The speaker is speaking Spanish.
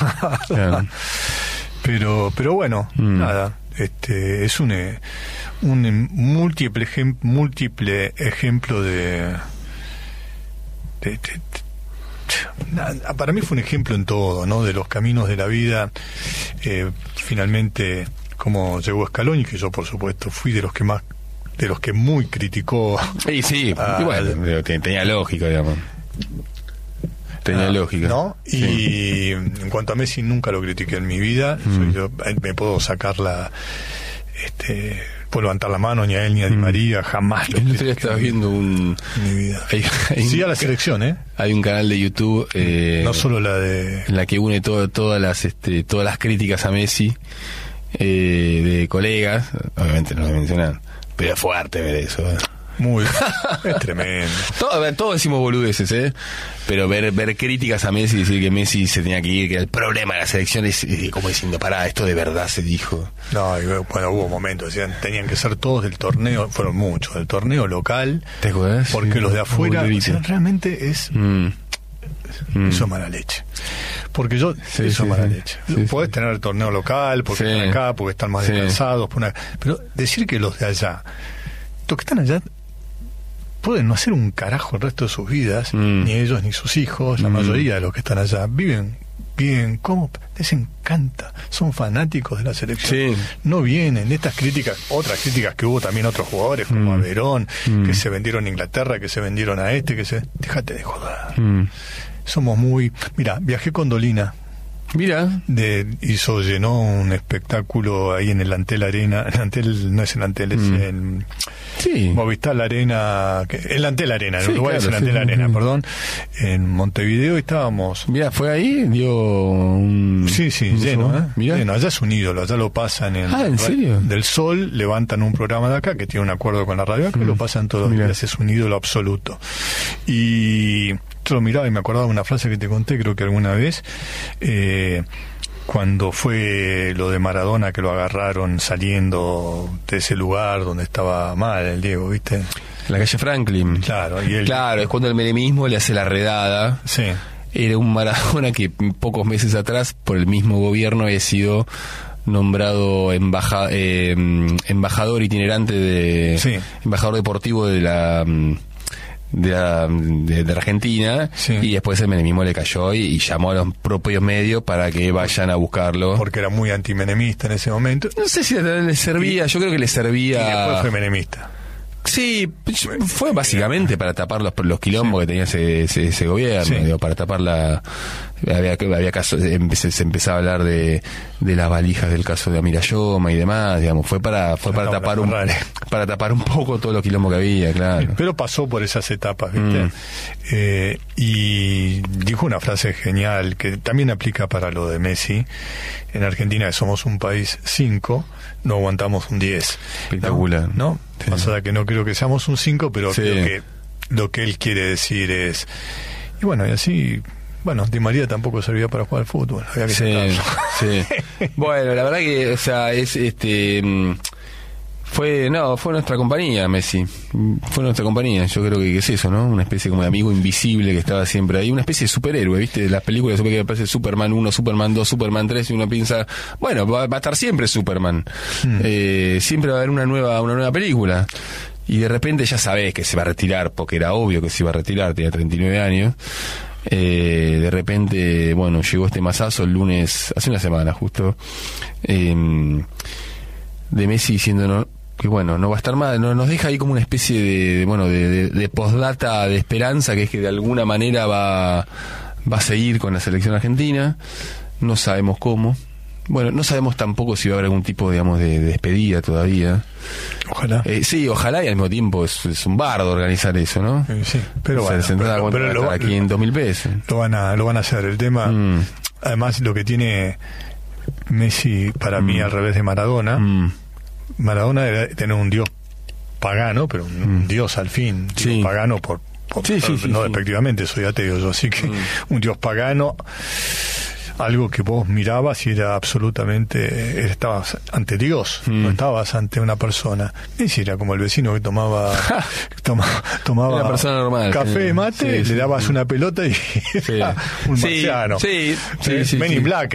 Claro. Pero bueno, nada, es un múltiple ejemplo para mí fue un ejemplo en todo, ¿no? De los caminos de la vida. Finalmente, como llegó Scaloni, que yo por supuesto fui de los que muy criticó. Sí, igual, tenía lógica, digamos. Tenía lógica, ¿no? Sí. Y en cuanto a Messi, nunca lo critiqué en mi vida. Yo me puedo sacar puedo levantar la mano, ni a él ni a Di María, jamás lo El otro día estaba viendo en mi vida. Sí, a la selección, Hay un canal de YouTube, no solo la de... en la que une todas las críticas a Messi, de colegas, obviamente no lo voy a mencionar, pero es fuerte ver eso, Muy, es tremendo. Todos decimos boludeces, pero ver críticas a Messi y decir que Messi se tenía que ir, que era el problema de la selección, es como diciendo, pará, esto de verdad se dijo. No, bueno, hubo momentos, decían, tenían que ser todos del torneo, fueron muchos, del torneo local. ¿Te acuerdas? Porque Sí, los de afuera, realmente es... Eso es mala leche. Porque eso es mala leche. Podés tener el torneo local, porque están acá, porque están más descansados, pero decir que los de allá, los que están allá, pueden no hacer un carajo el resto de sus vidas, ni ellos ni sus hijos, la mayoría de los que están allá viven bien, ¿cómo? Les encanta, son fanáticos de la selección, no vienen estas críticas, otras críticas que hubo también otros jugadores como a Verón, que se vendieron a Inglaterra, que se vendieron a déjate de joder. Somos muy... Mira, viajé con Dolina. Mira. Llenó un espectáculo ahí en el Antel Arena. El Antel no es el Antel, es el Movistar Arena. El Antel Arena, en Uruguay es el Antel Arena, perdón. En Montevideo estábamos. Mira, fue ahí, dio un. Sí, lleno, lleno. Allá es un ídolo, allá lo pasan ¿en serio? Del Sol, levantan un programa de acá que tiene un acuerdo con la radio acá, lo pasan todos los días, es un ídolo absoluto. Y yo lo miraba y me acordaba de una frase que te conté, creo que alguna vez, cuando fue lo de Maradona, que lo agarraron saliendo de ese lugar donde estaba mal el Diego, ¿viste? La calle Franklin. Claro, es cuando el menemismo le hace la redada. Sí. Era un Maradona que pocos meses atrás, por el mismo gobierno, había sido nombrado embajador itinerante embajador deportivo de Argentina, y después el menemismo le cayó y llamó a los propios medios para que vayan a buscarlo, porque era muy antimenemista en ese momento. No sé si le servía, yo creo que le servía, y después fue menemista. Sí, fue básicamente para tapar los quilombos que tenía ese gobierno, digo, para tapar había casos, se empezaba a hablar de las valijas del caso de Amirayoma y demás, digamos, fue para tapar un poco todo los quilombos que había, claro. Pero pasó por esas etapas, ¿viste? Y dijo una frase genial que también aplica para lo de Messi. En Argentina, que somos un país 5, no aguantamos un 10. Espectacular, ¿no? Sí. Más allá que no creo que seamos un 5, pero creo que lo que él quiere decir es... Y bueno, y así... Bueno, Di María tampoco servía para jugar al fútbol, había que sacarlo. Bueno, la verdad que, o sea, fue nuestra compañía, Messi. Fue nuestra compañía. Yo creo que es eso, ¿no? Una especie como de amigo invisible que estaba siempre ahí. Una especie de superhéroe, ¿viste? Las películas que aparece Superman 1, Superman 2, Superman 3, y uno piensa, bueno, va a estar siempre Superman. Siempre va a haber una nueva película. Y de repente ya sabés que se va a retirar, porque era obvio que se iba a retirar, tenía 39 años. De repente, bueno, llegó este masazo el lunes, hace una semana justo, de Messi diciéndonos que bueno, no va a estar mal, nos deja ahí como una especie de postdata de esperanza, que es que de alguna manera va a seguir con la selección argentina. No sabemos cómo. Bueno, no sabemos tampoco si va a haber algún tipo, digamos, de despedida todavía. Ojalá. Sí, ojalá, y al mismo tiempo es un bardo organizar eso, ¿no? Sí, pero bueno, pero aquí en 2.000 pesos. Lo van a hacer. El tema, además, lo que tiene Messi para mí al revés de Maradona. Maradona era tener un dios pagano, pero un dios al fin, pagano no despectivamente, soy ateo yo, así que un dios pagano, algo que vos mirabas y era absolutamente, estabas ante Dios, no estabas ante una persona. Messi era como el vecino que tomaba una persona normal, café, mate, le dabas una pelota y era un marciano. Men in Black.